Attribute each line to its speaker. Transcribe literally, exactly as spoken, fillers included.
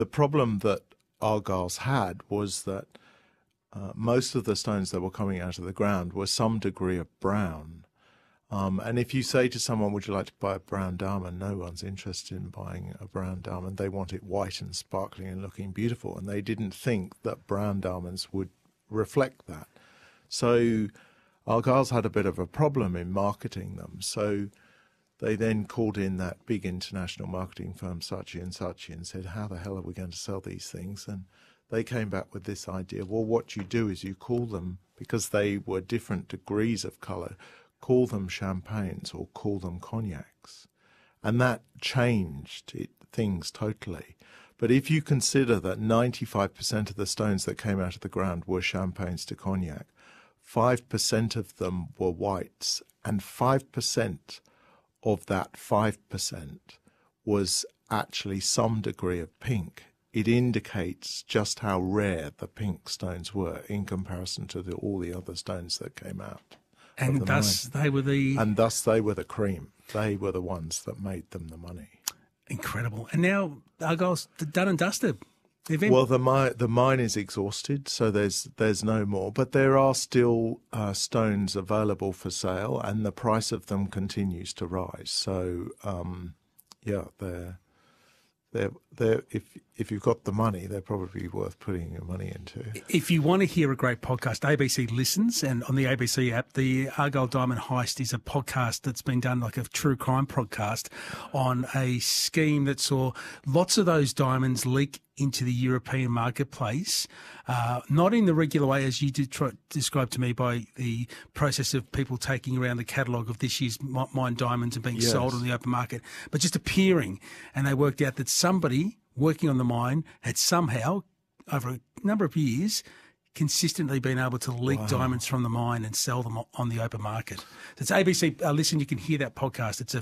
Speaker 1: The problem that Argyll's had was that uh, most of the stones that were coming out of the ground were some degree of brown. Um, and if you say to someone, would you like to buy a brown diamond? No one's interested in buying a brown diamond. They want it white and sparkling and looking beautiful. And they didn't think that brown diamonds would reflect that. So Argyll's had a bit of a problem in marketing them. So they then called in that big international marketing firm, Saatchi and Saatchi, and said, how the hell are we going to sell these things? And they came back with this idea, well, what you do is you call them, because they were different degrees of colour, call them champagnes or call them cognacs. And that changed it, things totally. But if you consider that ninety-five percent of the stones that came out of the ground were champagnes to cognac, five percent of them were whites, and five percent of that five percent was actually some degree of pink, it indicates just how rare the pink stones were in comparison to the, all the other stones that came out.
Speaker 2: And
Speaker 1: the
Speaker 2: thus
Speaker 1: mine.
Speaker 2: they were the...
Speaker 1: And thus they were the cream. They were the ones that made them the money.
Speaker 2: Incredible. And now Argyll's done and dusted. Event.
Speaker 1: Well, the mine, the mine is exhausted, so there's there's no more. But there are still uh, stones available for sale, and the price of them continues to rise. So, um, yeah, they're they're they're if if you've got the money, they're probably worth putting your money into.
Speaker 2: If you want to hear a great podcast, A B C listens, and on the A B C app, the Argyll Diamond Heist is a podcast that's been done like a true crime podcast on a scheme that saw lots of those diamonds leak into the European marketplace, uh, not in the regular way as you did try, describe to me by the process of people taking around the catalogue of this year's mine diamonds and being
Speaker 1: Yes.
Speaker 2: sold on the open market, but just appearing. And they worked out that somebody working on the mine had somehow, over a number of years, consistently been able to leak
Speaker 1: Wow.
Speaker 2: diamonds from the mine and sell them on the open market. So it's A B C uh, Listen, you can hear that podcast. It's a